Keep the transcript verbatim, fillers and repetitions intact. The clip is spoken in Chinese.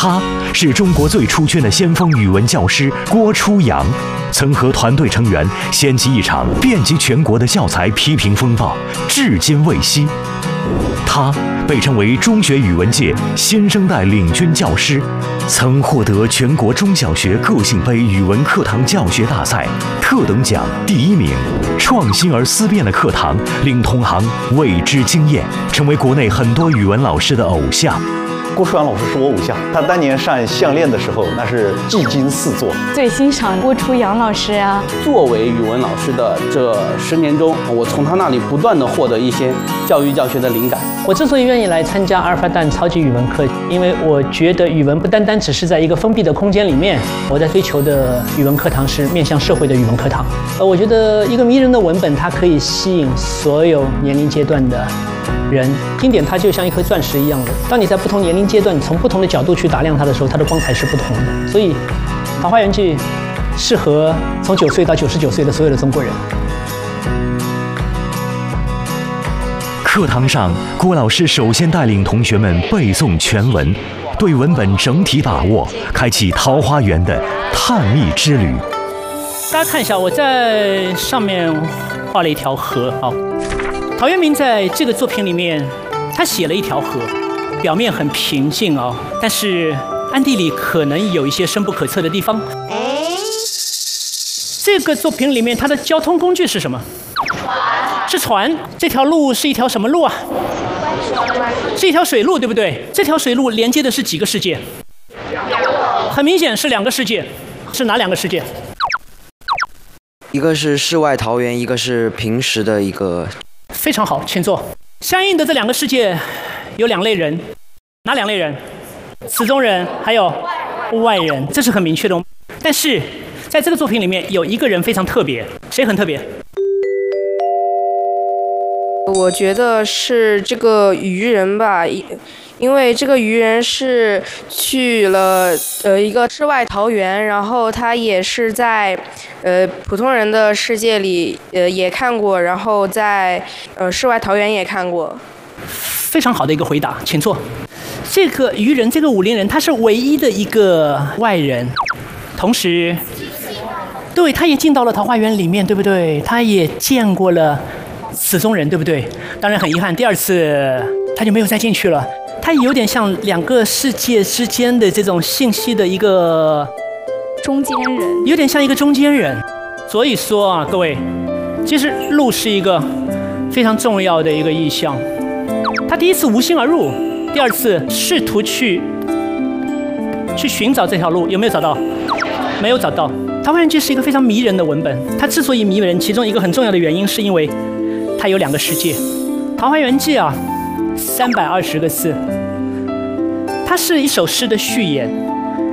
他是中国最出圈的先锋语文教师郭初阳，曾和团队成员掀起一场遍及全国的教材批评风暴，至今未息。他被称为中学语文界新生代领军教师，曾获得全国中小学个性杯语文课堂教学大赛特等奖第一名，创新而思辨的课堂令同行为之惊艳，成为国内很多语文老师的偶像。 郭初阳老师是我偶像，他当年上项链的时候，那是技惊四座。 最欣赏郭初阳老师啊。 作为语文老师的这十年中，我从他那里不断的获得一些教育教学的灵感。 我之所以愿意来参加阿尔法蛋超级语文课，因为我觉得语文不单单只是在一个封闭的空间里面，我在追求的语文课堂是面向社会的语文课堂。呃，我觉得一个迷人的文本，它可以吸引所有年龄阶段的人。经典它就像一颗钻石一样的，当你在不同年龄阶段，你从不同的角度去打量它的时候，它的光彩是不同的。所以，《桃花源记》适合从九岁到九十九岁的所有的中国人。 课堂上，郭老师首先带领同学们背诵全文，对文本整体把握，开启桃花源的探秘之旅。 大家看一下，我在上面画了一条河啊。陶渊明在这个作品里面，他写了一条河，表面很平静啊，但是暗地里可能有一些深不可测的地方。这个作品里面，它的交通工具是什么？是船。这条路是一条什么路啊？是一条水路，对不对？这条水路连接的是几个世界？很明显是两个世界，是哪两个世界？ 一个是世外桃源，一个是平时的一个。 非常好，请坐。相应的这两个世界有两类人，哪两类人？此中人还有外人，这是很明确的。但是在这个作品里面有一个人非常特别，谁很特别？ 我觉得是这个渔人吧，因为这个渔人是去了呃一个世外桃源，然后他也是在呃普通人的世界里呃也看过，然后在呃世外桃源也看过。 非常好的一个回答，请坐。这个渔人，这个武陵人，他是唯一的一个外人，同时，对，他也进到了桃花源里面，对不对？他也见过了此中人，对不对？当然很遗憾，第二次他就没有再进去了。他有点像两个世界之间的这种信息的一个中间人， 有点像一个中间人。所以说啊，各位，其实路是一个非常重要的一个意象。他第一次无心而入，第二次试图去去寻找这条路，有没有找到？没有找到。《桃花源记》是一个非常迷人的文本，它之所以迷人，其中一个很重要的原因是因为它有两个世界。《桃花源记》啊，三百二十个字，它是一首诗的序言。